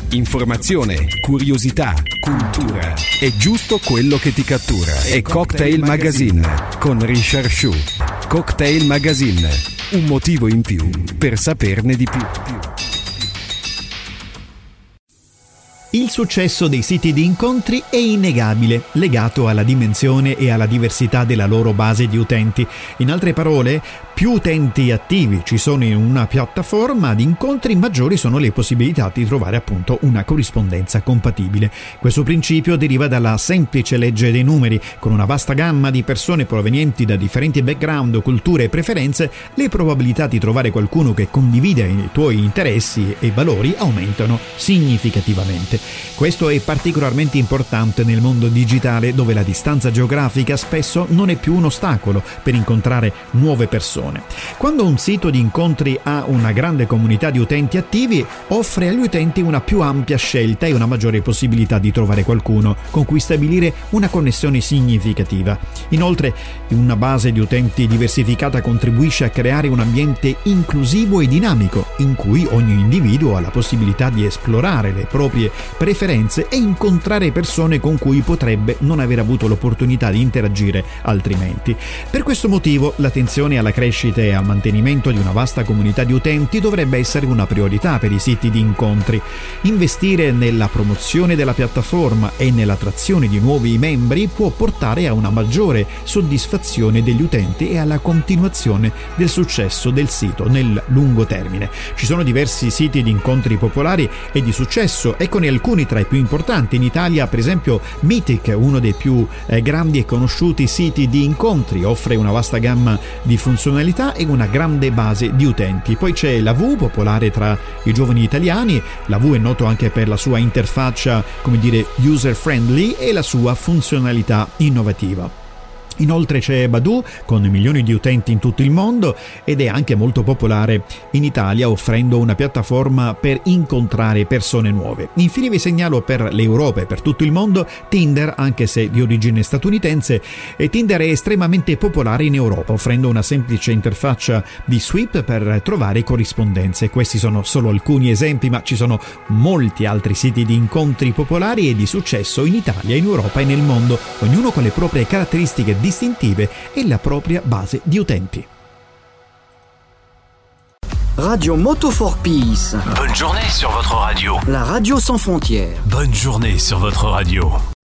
Informazione, curiosità, cultura. È giusto quello che ti cattura. È Cocktail Magazine con Richard Shu. Cocktail Magazine. Un motivo in più per saperne di più. Il successo dei siti di incontri è innegabile, legato alla dimensione e alla diversità della loro base di utenti. In altre parole, più utenti attivi ci sono in una piattaforma di incontri, maggiori sono le possibilità di trovare appunto una corrispondenza compatibile. Questo principio deriva dalla semplice legge dei numeri. Con una vasta gamma di persone provenienti da differenti background, culture e preferenze, le probabilità di trovare qualcuno che condivide i tuoi interessi e valori aumentano significativamente. Questo è particolarmente importante nel mondo digitale, dove la distanza geografica spesso non è più un ostacolo per incontrare nuove persone. Quando un sito di incontri ha una grande comunità di utenti attivi, offre agli utenti una più ampia scelta e una maggiore possibilità di trovare qualcuno con cui stabilire una connessione significativa. Inoltre, una base di utenti diversificata contribuisce a creare un ambiente inclusivo e dinamico, in cui ogni individuo ha la possibilità di esplorare le proprie preferenze e incontrare persone con cui potrebbe non aver avuto l'opportunità di interagire altrimenti. Per questo motivo, l'attenzione alla crescita e al mantenimento di una vasta comunità di utenti dovrebbe essere una priorità per i siti di incontri. Investire nella promozione della piattaforma e nell'attrazione di nuovi membri può portare a una maggiore soddisfazione degli utenti e alla continuazione del successo del sito nel lungo termine. Ci sono diversi siti di incontri popolari e di successo, e con alcuni tra i più importanti in Italia, per esempio Meetic, uno dei più grandi e conosciuti siti di incontri, offre una vasta gamma di funzionalità e una grande base di utenti. Poi c'è Lavu, popolare tra i giovani italiani. Lavu è noto anche per la sua interfaccia, user friendly, e la sua funzionalità innovativa. Inoltre c'è Badoo, con milioni di utenti in tutto il mondo, ed è anche molto popolare in Italia, offrendo una piattaforma per incontrare persone nuove. Infine vi segnalo per l'Europa e per tutto il mondo Tinder, anche se di origine statunitense. E Tinder è estremamente popolare in Europa, offrendo una semplice interfaccia di swipe per trovare corrispondenze. Questi sono solo alcuni esempi, ma ci sono molti altri siti di incontri popolari e di successo in Italia, in Europa e nel mondo, ognuno con le proprie caratteristiche distintive e la propria base di utenti. Radio Moto for Peace. Bonne journée sur votre radio. La radio sans frontières. Bonne journée sur votre radio.